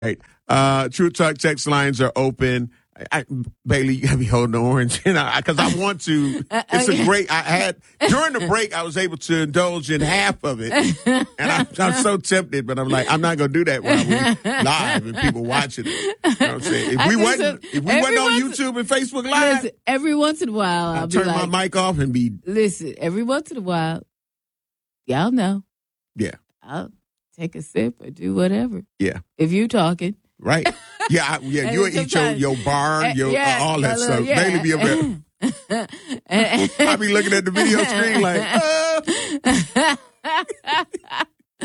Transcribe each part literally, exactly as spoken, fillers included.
Right. Uh, True Talk text lines are open. I, Bailey, you got me holding the orange, you know, because I want to. It's a great. I had during the break, I was able to indulge in half of it, and I, I'm so tempted, but I'm like, I'm not going to do that while we're live and people watching it. You know what I'm saying? If we wasn't, if we wasn't on YouTube and Facebook Live, listen, every once in a while, I'll, I'll turn be like, my mic off and be. Listen, every once in a while, y'all know. Yeah. I'll take a sip or do whatever. Yeah. If you talking. Right. Yeah, I, yeah. You'll eat your, your bar, your yeah, uh, all that little, stuff. Yeah. Bailey be up there. I be looking at the video screen like, uh.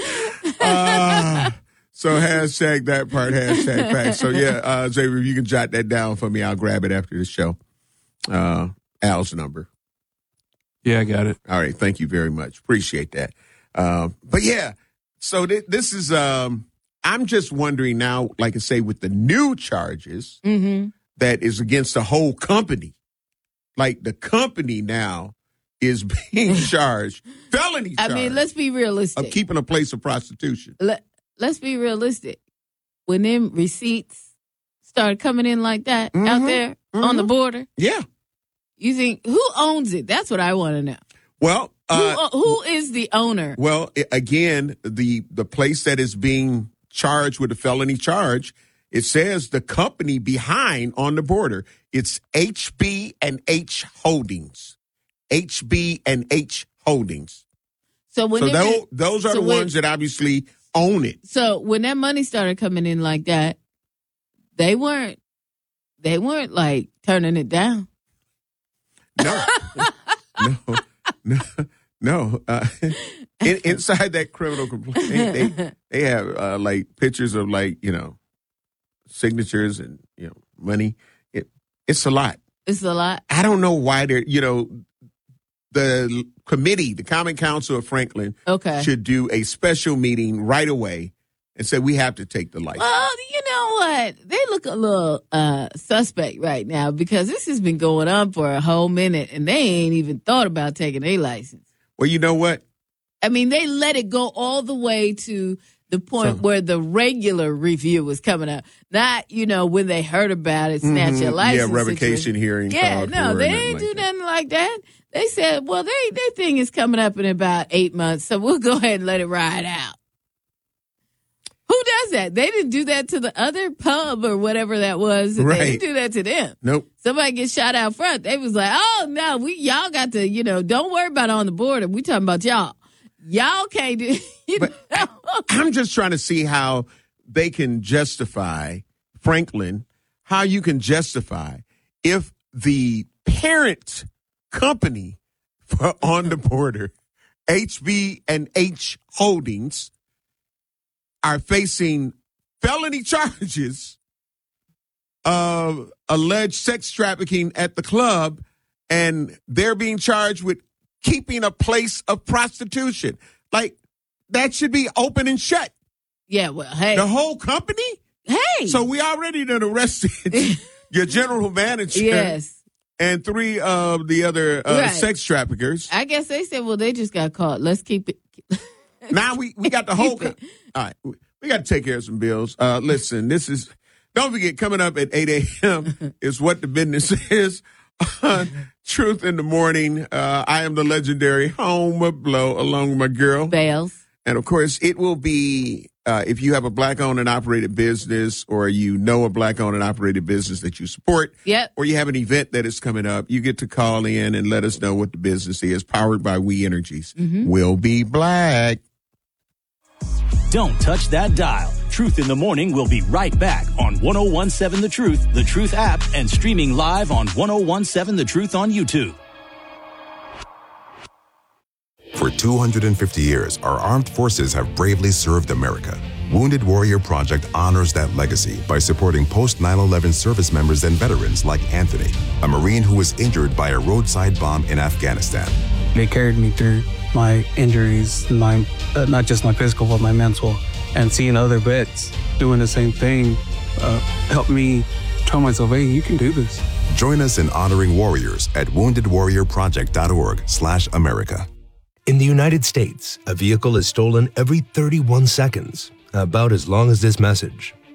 uh, so hashtag that part, hashtag facts. So yeah, uh, Xavier, if you can jot that down for me, I'll grab it after the show. Uh, Al's number. Yeah, I got it. All right. Thank you very much. Appreciate that. Uh, but yeah, so th- this is, um, I'm just wondering now, like I say, with the new charges mm-hmm. that is against the whole company, like the company now is being charged, felony charge. I mean, let's be realistic. Of keeping a place of prostitution. Let, let's be realistic. When them receipts started coming in like that mm-hmm. out there mm-hmm. on the border. Yeah. You think, who owns it? That's what I want to know. Well, uh, who, who is the owner? Well, again, the the place that is being charged with a felony charge, it says the company behind on the border. It's H B and H Holdings. H B and H Holdings. So when so it, those, those are so the when, ones that obviously own it. So when that money started coming in like that, they weren't they weren't like turning it down. No, no, no, no. Uh, in, inside that criminal complaint, they they have uh, like pictures of like you know signatures and you know money. It it's a lot. It's a lot. I don't know why they're you know the committee, the Common Council of Franklin, okay. should do a special meeting right away and say we have to take the license. Well, you know what? They look a little uh, suspect right now because this has been going on for a whole minute and they ain't even thought about taking a license. Well, you know what? I mean, they let it go all the way to the point so, where the regular review was coming up. Not, you know, when they heard about it, snatch mm-hmm. your license. Yeah, revocation situation. hearing. Yeah, no, they ain't do like nothing like that. They said, well, they their thing is coming up in about eight months, so we'll go ahead and let it ride out. Who does that? They didn't do that to the other pub or whatever that was. Right. They didn't do that to them. Nope. Somebody gets shot out front. They was like, oh, no, we y'all got to, you know, don't worry about it on the border. We talking about y'all. Y'all can't do you but know? I'm just trying to see how they can justify, Franklin, how you can justify if the parent company for On the Border, H B and H Holdings, are facing felony charges of alleged sex trafficking at the club, and they're being charged with keeping a place of prostitution. Like, that should be open and shut. Yeah, well, hey. The whole company? Hey. So we already done arrested your general manager. Yes. And three of the other uh, right. sex traffickers. I guess they said, well, they just got caught. Let's keep it. Now we, we got the whole. Co- All right. We got to take care of some bills. Uh, listen, this is, don't forget, coming up at eight a.m. is What the Business Is. Truth in the Morning. Uh, I am the legendary Home Blow along with my girl. Bales. And, of course, it will be, uh, if you have a black-owned and operated business or you know a black-owned and operated business that you support, yep. or you have an event that is coming up, you get to call in and let us know what the business is, powered by We Energies. Mm-hmm. We'll be black. Don't touch that dial. Truth in the Morning will be right back on one oh one seven The Truth, The Truth app, and streaming live on one oh one seven The Truth on YouTube. For two hundred fifty years, our armed forces have bravely served America. Wounded Warrior Project honors that legacy by supporting post nine eleven service members and veterans like Anthony, a Marine who was injured by a roadside bomb in Afghanistan. They carried me through my injuries, my uh, not just my physical, but my mental. And seeing other vets doing the same thing uh, helped me tell myself, hey, you can do this. Join us in honoring warriors at wounded warrior project dot org slash America. In the United States, a vehicle is stolen every thirty-one seconds, about as long as this message.